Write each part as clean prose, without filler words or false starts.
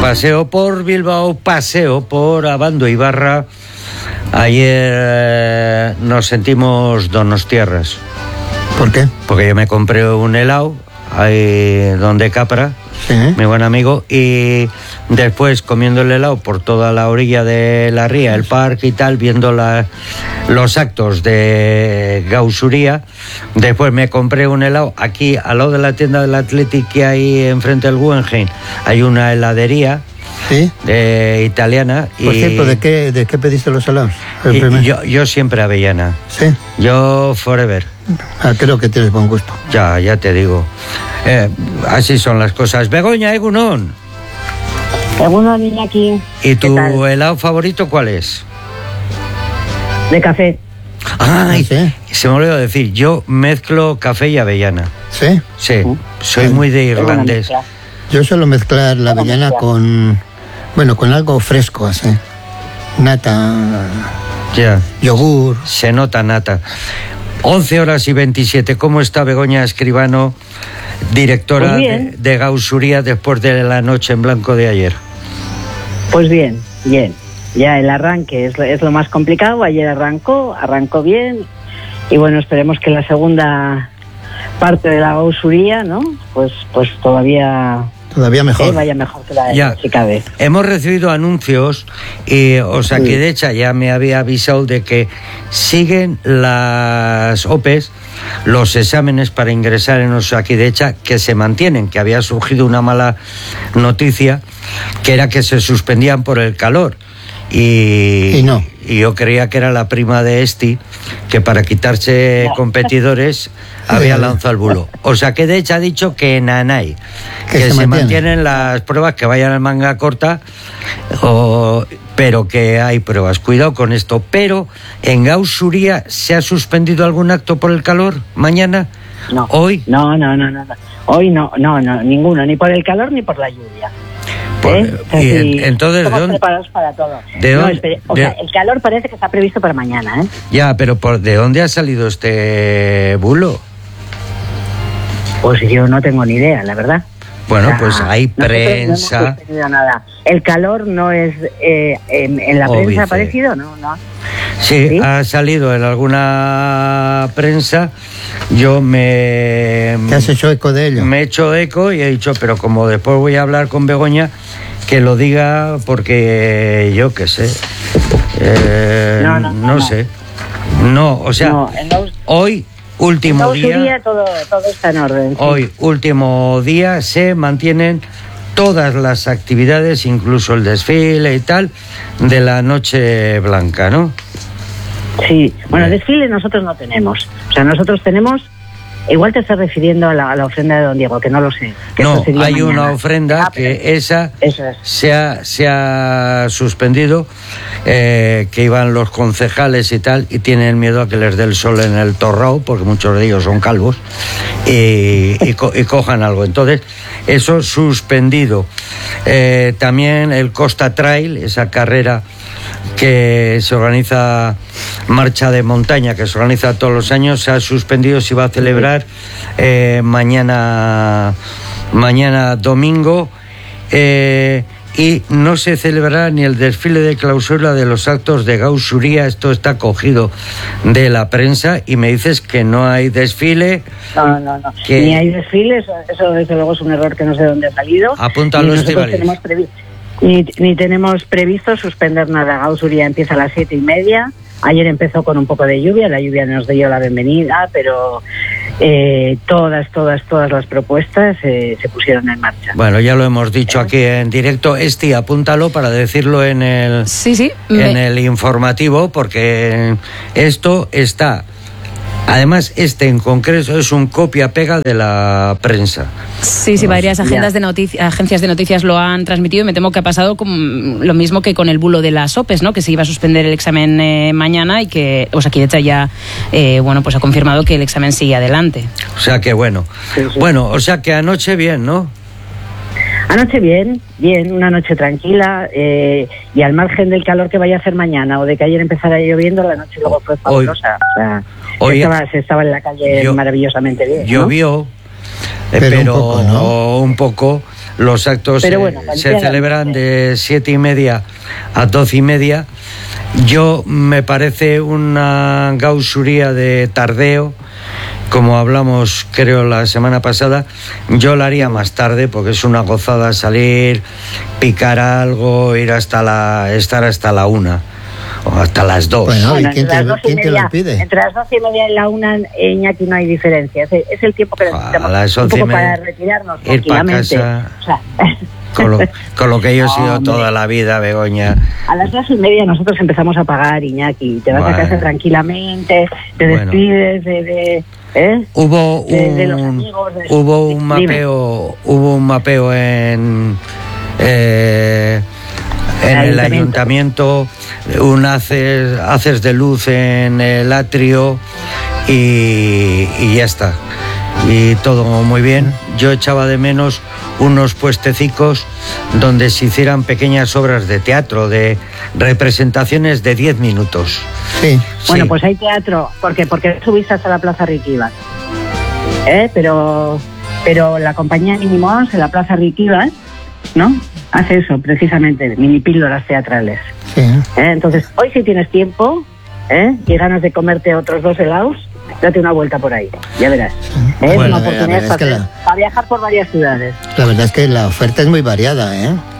paseo por Bilbao, paseo por Abando y Barra. Ayer nos sentimos donostiarras. ¿Por qué? Porque yo me compré un helado ahí donde Capra, sí, mi buen amigo, y después comiendo el helado por toda la orilla de la ría, el parque y tal, viendo los actos de Gausuría. Después me compré un helado aquí al lado de la tienda del Athletic que hay enfrente del Guggenheim. Hay una heladería, ¿sí?, italiana. Por cierto, ¿de qué pediste los helados? Yo siempre avellana. ¿Sí? Yo forever. Creo que tienes buen gusto. Ya te digo. Así son las cosas. Begoña, Egunon. Egunon, Iñaki. ¿Y tu helado favorito cuál es? De café. Ay, ¿sí? Se me olvidó decir, yo mezclo café y avellana. ¿Sí? Sí, soy muy de irlandés. Yo suelo mezclar la avellana con algo fresco, así. Nata, ya, yogur. Se nota nata. 11:27. ¿Cómo está Begoña Escribano, directora de Gausuría, después de la noche en blanco de ayer? Pues bien. Ya el arranque es lo más complicado. Ayer arrancó bien. Y bueno, esperemos que la segunda parte de la Gausuría, ¿no? Pues todavía mejor. Vaya mejor que la de si cabe. Hemos recibido anuncios y Osakidecha ya me había avisado de que siguen las OPEs, los exámenes para ingresar en Osakidecha, que se mantienen, que había surgido una mala noticia, que era que se suspendían por el calor. Y no. Y yo creía que era la prima de Esti, que para quitarse competidores había lanzado el bulo. Osakidecha ha dicho que nanay, que se mantienen las pruebas, que vayan al manga corta, pero que hay pruebas. Cuidado con esto. Pero en Gausuría, ¿se ha suspendido algún acto por el calor mañana? No. ¿Hoy? No. Hoy no, ninguno, ni por el calor ni por la lluvia. Entonces, estamos preparados para todo. El calor parece que está previsto para mañana, ¿eh? Ya, pero ¿de dónde ha salido este bulo? Pues yo no tengo ni idea, la verdad. Bueno, pues hay prensa. No hemos tenido nada. El calor no es en la prensa ha aparecido, ¿no? Sí, ha salido en alguna prensa. Yo ¿Te has hecho eco de ello? Me he hecho eco y he dicho, pero como después voy a hablar con Begoña, que lo diga, porque yo qué sé. No sé. No, hoy último día. Todo está en orden. Sí. Hoy último día se mantienen todas las actividades, incluso el desfile y tal, de la Noche Blanca, ¿no? Sí, bueno, desfile nosotros no tenemos. Nosotros tenemos, igual te estás refiriendo a la ofrenda de Don Diego, que no lo sé. No, hay mañana. Una ofrenda que esa se ha suspendido, que iban los concejales y tal, y tienen miedo a que les dé el sol en el torrao, porque muchos de ellos son calvos, y cojan algo. Entonces, eso suspendido. También el Costa Trail, esa carrera que se organiza, marcha de montaña, que se organiza todos los años, se ha suspendido. Se va a celebrar mañana domingo, y no se celebrará ni el desfile de clausura de los actos de Gausuría. Esto está cogido de la prensa y me dices que no hay desfile. No. Ni hay desfiles, eso desde luego es un error que no sé de dónde ha salido. Apúntalo, Estíbaliz. Ni tenemos previsto suspender nada. Gausuría empieza a las 7:30. Ayer empezó con un poco de lluvia, la lluvia nos dio la bienvenida, pero todas las propuestas se pusieron en marcha. Bueno, ya lo hemos dicho aquí en directo. Esti, apúntalo para decirlo en el el informativo, porque esto está. Además, en concreto es un copia-pega de la prensa. Sí, varias agencias de noticias lo han transmitido, y me temo que ha pasado lo mismo que con el bulo de las OPEs, ¿no? Que se iba a suspender el examen mañana, y que Osakidecha ya pues ha confirmado que el examen sigue adelante. O sea que bueno. Sí. Bueno, o sea que anoche bien, ¿no? Anoche bien, una noche tranquila, y al margen del calor que vaya a hacer mañana o de que ayer empezara lloviendo, la noche luego fue fabulosa. Se estaba en la calle maravillosamente bien, ¿no? Llovió, pero un poco. los actos se celebran de 7:30 a 12:30. Yo me parece una gausuría de tardeo, como hablamos creo la semana pasada. Yo la haría más tarde porque es una gozada salir, picar algo, ir estar hasta la 1 o hasta las 2. Bueno, ¿y quién te lo pide? Entre las 12:30 y la 1, Iñaki, no hay diferencia. Es el tiempo que necesitamos a las un poco 11:30, para retirarnos ir para tranquilamente. casa. O sea, con lo que yo he sido toda la vida, Begoña. A las 2:30 nosotros empezamos a pagar, Iñaki. Te vas a casa tranquilamente, te despides Hubo los amigos. Hubo un mapeo en el ayuntamiento, haces de luz en el atrio y ya está. Y todo muy bien. Yo echaba de menos unos puestecicos donde se hicieran pequeñas obras de teatro, de representaciones de 10 minutos. Sí. Bueno, pues hay teatro, porque subiste hasta la Plaza Riquibas, pero la compañía Minimons en la Plaza Riquibas, ¿no?, hace eso precisamente, mini píldoras teatrales. Sí. Entonces, hoy si tienes tiempo y ganas de comerte otros 2 helados, date una vuelta por ahí, ya verás. Es Bueno, una oportunidad para viajar por varias ciudades. La verdad es que la oferta es muy variada,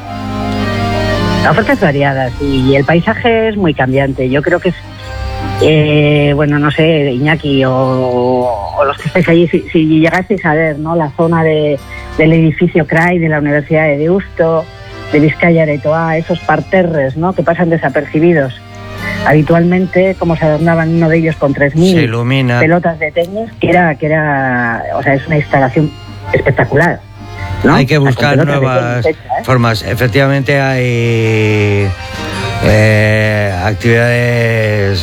La oferta es variada, sí, y el paisaje es muy cambiante. Yo creo que es, bueno, no sé, Iñaki o los que estáis allí, si llegasteis a ver, ¿no?, la zona del edificio CRAI de la Universidad de Deusto, de Vizcaya Aretoa, esos parterres, ¿no?, que pasan desapercibidos. Habitualmente, como se adornaban uno de ellos con 3.000 pelotas de tenis, que era, o sea, es una instalación espectacular, ¿no? Hay que buscar nuevas formas. Efectivamente hay actividades,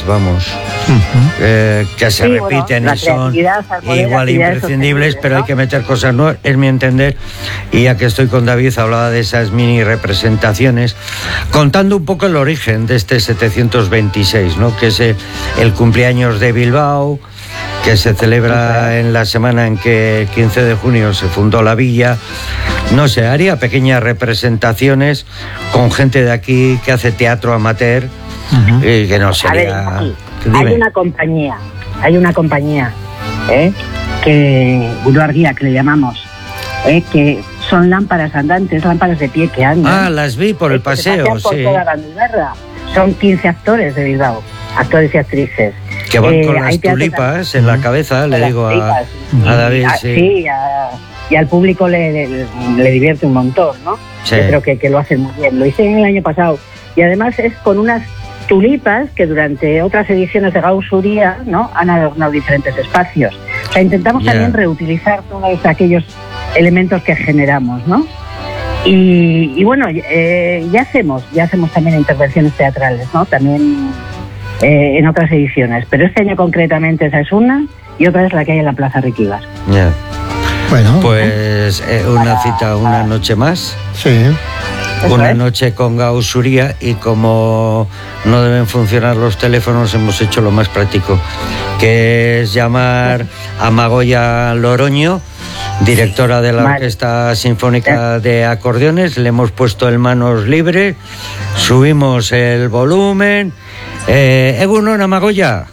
que se repiten y son igual imprescindibles, pero hay que meter cosas nuevas, es mi entender. Y ya que estoy con David, hablaba de esas mini representaciones, contando un poco el origen de este 726, ¿no?, que es el cumpleaños de Bilbao, que se celebra en la semana en que el 15 de junio se fundó la villa. No sé, haría pequeñas representaciones con gente de aquí que hace teatro amateur, y que no sería... A ver, hay una compañía, que Guruarguía, que le llamamos, que son lámparas andantes, lámparas de pie que andan. Ah, las vi por el paseo, por toda la Bilberra. Son 15 actores de Bilbao, actores y actrices. Que van con las tulipas en la cabeza, le digo a David. Sí, y al público le divierte un montón, ¿no? Sí. Yo creo que lo hacen muy bien. Lo hice el año pasado. Y además es con unas tulipas que durante otras ediciones de Gausuría, ¿no?, han adornado diferentes espacios. O sea, intentamos también reutilizar todos aquellos elementos que generamos, ¿no? Y bueno, ya hacemos también intervenciones teatrales, ¿no?, también en otras ediciones. Pero este año concretamente esa es una, y otra es la que hay en la Plaza Riquibas. Yeah. Bueno, pues una cita, una noche más. Sí. Una noche con Gausuría, y como no deben funcionar los teléfonos, hemos hecho lo más práctico, que es llamar a Magoya Loroño, directora de la Orquesta Sinfónica de Acordeones. Le hemos puesto en manos libres, subimos el volumen. Egunon, Amagoya.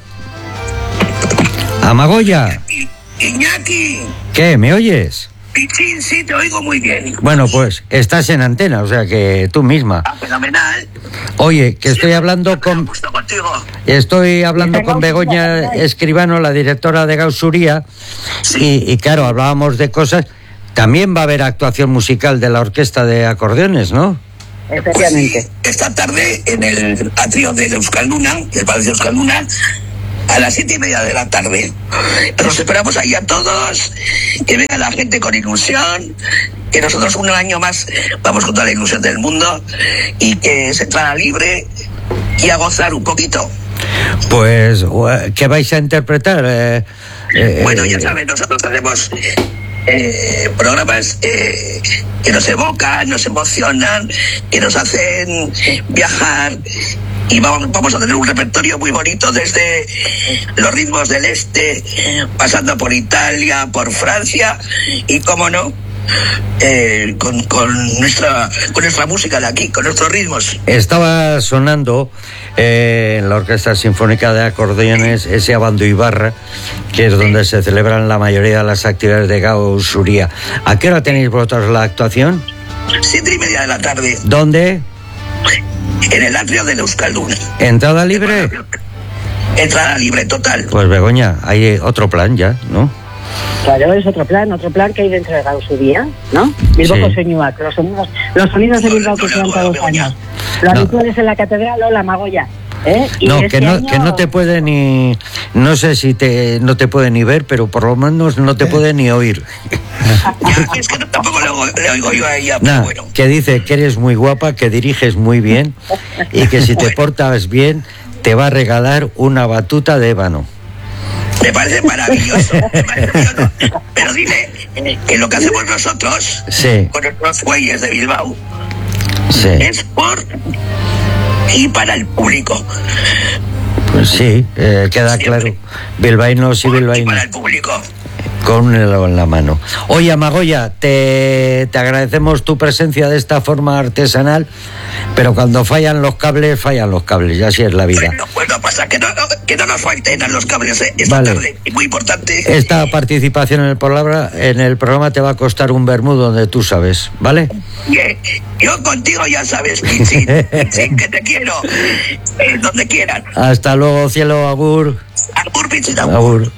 Amagoya. Iñaki. ¿Qué? ¿Me oyes? Pichín, sí, te oigo muy bien. Bueno, pues estás en antena, o sea que tú misma. Ah, fenomenal. Oye, que estoy hablando con... Estoy hablando con Begoña Escribano, la directora de Gausuría, y claro, hablábamos de cosas. También va a haber actuación musical de la Orquesta de Acordeones, ¿no? Efectivamente. Pues sí, esta tarde en el atrio de Euskal Luna, del Palacio Euskal Luna, a las 7:30 de la tarde. Los esperamos ahí a todos, que venga la gente con ilusión, que nosotros un año más vamos con toda la ilusión del mundo, y que se entrara libre y a gozar un poquito. Pues, ¿qué vais a interpretar? Bueno, ya saben, nosotros hacemos programas que nos evocan, nos emocionan, que nos hacen viajar, y vamos a tener un repertorio muy bonito desde los ritmos del este, pasando por Italia, por Francia y, cómo no, con nuestra música de aquí, con nuestros ritmos. Estaba sonando en la Orquesta Sinfónica de Acordeones ese Abando Ibarra, que es donde se celebran la mayoría de las actividades de Gauss Uría. ¿A qué hora tenéis vosotros la actuación? 7:30 de la tarde. ¿Dónde? En el atrio de Euskalduna. ¿Entrada libre? Entrada libre total. Pues Begoña, hay otro plan ya, ¿no? Claro, es otro plan que hay dentro de Gauss Uría, ¿no? Bilbao Sí. con Soñuac, los sonidos de Bilbao que quedan todos los años. Lo habitual es en la catedral o la Magoya. Y No, este que año... no te puede ni... No sé si no te puede ni ver, pero por lo menos no te puede ni oír. Es que tampoco le oigo yo a ella, pero Nada, bueno. que dice que eres muy guapa, que diriges muy bien y que si te portas bien te va a regalar una batuta de ébano. Me parece maravilloso. Pero dile que lo que hacemos nosotros, Sí. con nuestros güeyes de Bilbao, Sí, es por y para el público. pues sí, queda Siempre. claro. Bilbaínos y Por y bilbaínos para el público. con un helado en la mano. Oye, Amagoya, te agradecemos tu presencia de esta forma artesanal, pero cuando fallan los cables, y así es la vida. Bueno, pues no pasa, que no nos falten los cables esta Vale. tarde. Es muy importante. Esta participación en el programa te va a costar un vermú donde tú sabes, ¿vale? Yo contigo ya sabes, Pichi, que te quiero. Donde quieran. Hasta luego, cielo, agur. Agur, Pichi, agur. Agur.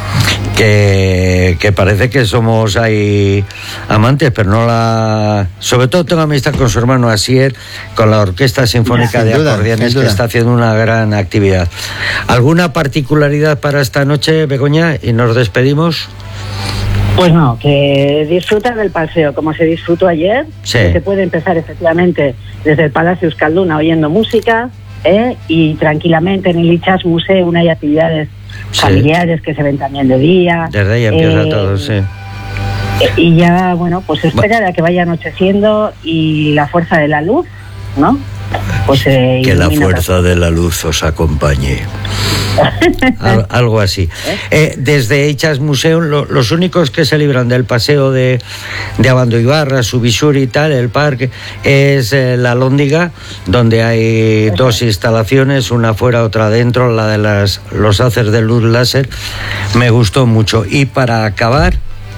Que parece que somos ahí amantes, pero no la... Sobre todo tengo amistad con su hermano Asier, con la Orquesta Sinfónica Sin de duda, Acordeones, sin que duda. está haciendo una gran actividad. ¿Alguna particularidad para esta noche, Begoña? Y nos despedimos. Pues no, que disfrutan del paseo como se disfrutó ayer. Sí. Que se puede empezar efectivamente desde el Palacio Euskalduna oyendo música, y tranquilamente en el Ichas Museum hay actividades Sí. familiares que se ven también de día. Desde ahí empieza todo, sí. Y ya, bueno, pues espera a que vaya anocheciendo y la fuerza de la luz, ¿no? Pues Que la ilumina fuerza de la luz os acompañe. Algo así. Desde Ichas Museum, los únicos que se libran del paseo de Abando Ibarra, Subisur y tal, el parque, es la Lóndiga, donde hay dos instalaciones, una fuera, otra dentro, la de los haces de luz láser. Me gustó mucho. Y para acabar,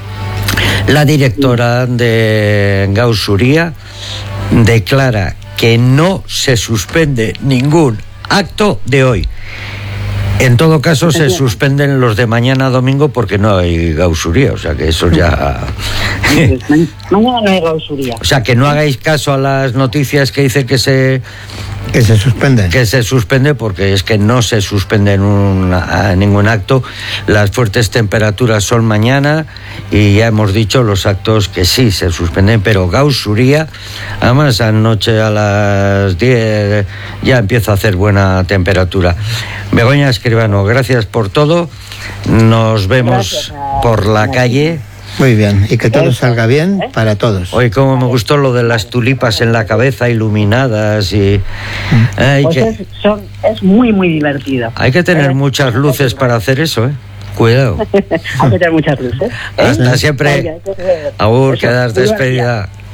la directora de Gauss Uría declara que no se suspende ningún acto de hoy. En todo caso, se suspenden los de mañana domingo porque no hay Gauss Uría, o sea que eso ya... Mañana no hay Gauss Uría. O sea que no hagáis caso a las noticias que dice que se suspenden. Que se suspende, porque es que no se suspende ningún acto. Las fuertes temperaturas son mañana y ya hemos dicho los actos que sí se suspenden, pero Gauss Uría, además anoche a las 10 ya empieza a hacer buena temperatura. Begoña Escribano, gracias por todo. Nos vemos por la calle. Muy bien, y que todo salga bien para todos. Hoy como me gustó lo de las tulipas en la cabeza iluminadas y... Pues es muy, muy divertido. Hay que tener muchas luces para hacer eso, ¿eh? Cuidado. Hay que tener muchas luces. Hasta siempre. Agur, quedas despedida.